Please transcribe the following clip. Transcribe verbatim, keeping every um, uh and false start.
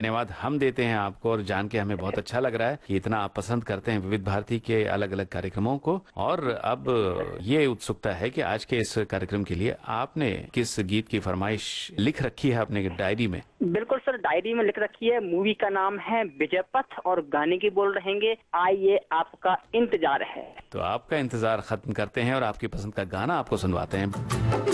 धन्यवाद हम देते हैं आपको, और जान के हमें बहुत अच्छा लग रहा है कि इतना आप पसंद करते हैं विविध भारती के अलग अलग कार्यक्रमों को। और अब ये उत्सुकता है कि आज के इस कार्यक्रम के लिए आपने किस गीत की फरमाइश लिख रखी है अपने डायरी में? बिल्कुल सर, डायरी में लिख रखी है। मूवी का नाम है विजय पथ और गाने की बोल रहेंगे आइए आपका इंतजार है। तो आपका इंतजार खत्म करते हैं और आपकी पसंद का गाना आपको सुनवाते हैं।